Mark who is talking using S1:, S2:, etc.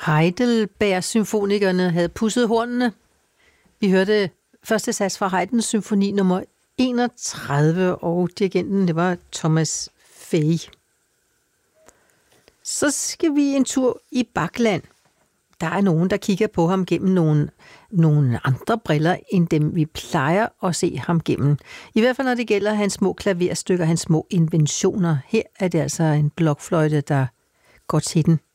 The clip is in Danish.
S1: Heidelberg-symfonikerne havde pudset hornene. Vi hørte første sats fra Haydns symfoni nummer 31, og dirigenten, det var Thomas Fay. Så skal vi en tur i Bachland. Der er nogen, der kigger på ham gennem nogle andre briller, end dem vi plejer at se ham gennem. I hvert fald når det gælder hans små klaverstykker, hans små inventioner. Her er det altså en blokfløjte, der går til den.